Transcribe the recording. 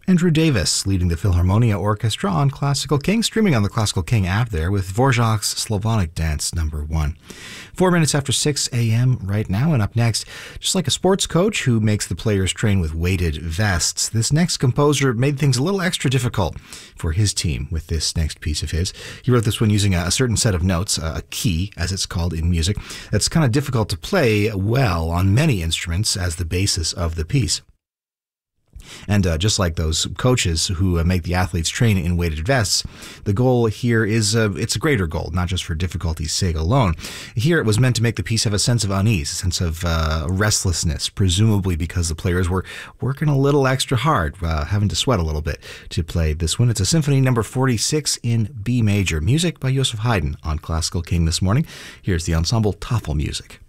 Andrew Davis leading the Philharmonia Orchestra on Classical King, streaming on the Classical King app there with Dvorak's Slavonic Dance No. 1. 4 minutes after 6 a.m. right now, and up next, just like a sports coach who makes the players train with weighted vests, this next composer made things a little extra difficult for his team with this next piece of his. He wrote this one using a certain set of notes, a key, as it's called in music, that's kind of difficult to play well on many instruments as the basis of the piece. And just like those coaches who make the athletes train in weighted vests, the goal here is it's a greater goal, not just for difficulty's sake alone. Here it was meant to make the piece have a sense of unease, a sense of restlessness, presumably because the players were working a little extra hard, having to sweat a little bit to play this one. It's a Symphony No. 46 in B major. Music by Joseph Haydn on Classical King this morning. Here's the ensemble Tafelmusik.